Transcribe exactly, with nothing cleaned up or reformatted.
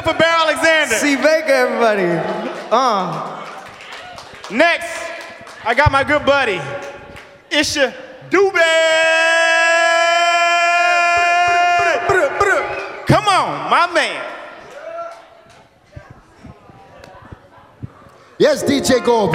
for Bear Alexander. C. Baker, everybody. Uh. Next, I got my good buddy, Isha Dube. Come on, my man. Yes, D J Gold.